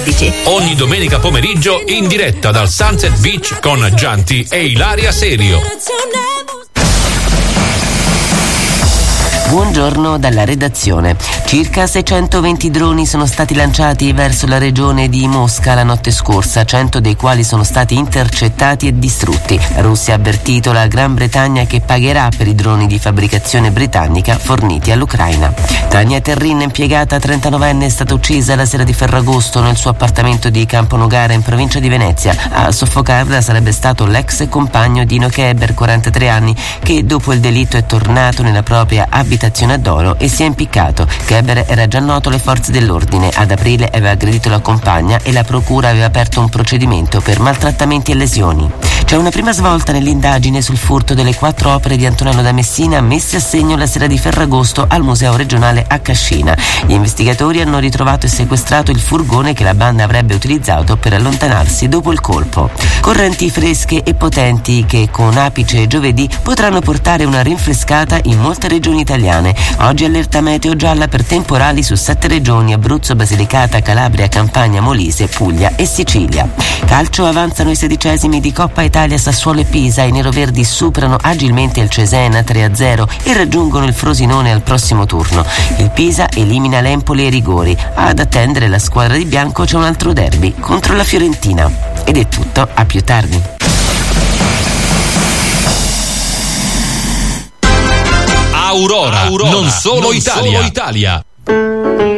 14. Ogni domenica pomeriggio in diretta dal Sunset Beach con Gianti e Ilaria Serio. Buongiorno dalla redazione. Circa 620 droni sono stati lanciati verso la regione di Mosca la notte scorsa, 100 dei quali sono stati intercettati e distrutti. La Russia ha avvertito la Gran Bretagna che pagherà per i droni di fabbricazione britannica forniti all'Ucraina. Tania Terrin, impiegata 39enne, è stata uccisa la sera di Ferragosto nel suo appartamento di Campo Nogara in provincia di Venezia. A soffocarla sarebbe stato l'ex compagno Dino Keber, 43 anni, che dopo il delitto è tornato nella propria abitazione a Dolo e si è impiccato. Keber era già noto alle forze dell'ordine. Ad aprile aveva aggredito la compagna e la procura aveva aperto un procedimento per maltrattamenti e lesioni. C'è una prima svolta nell'indagine sul furto delle 4 opere di Antonello da Messina messe a segno la sera di Ferragosto al Museo regionale a Cascina. Gli investigatori hanno ritrovato e sequestrato il furgone che la banda avrebbe utilizzato per allontanarsi dopo il colpo. Correnti fresche e potenti che con apice giovedì potranno portare una rinfrescata in molte regioni italiane. Oggi allerta meteo gialla per temporali su 7 regioni: Abruzzo, Basilicata, Calabria, Campania, Molise, Puglia e Sicilia. Calcio, avanzano i 16esimi di Coppa Italia. Sassuolo e Pisa, i neroverdi superano agilmente il Cesena 3-0 e raggiungono il Frosinone al prossimo turno. Il Pisa elimina l'Empoli ai rigori. Ad attendere la squadra di bianco c'è un altro derby contro la Fiorentina. Ed è tutto, a più tardi. Aurora, non solo Italia.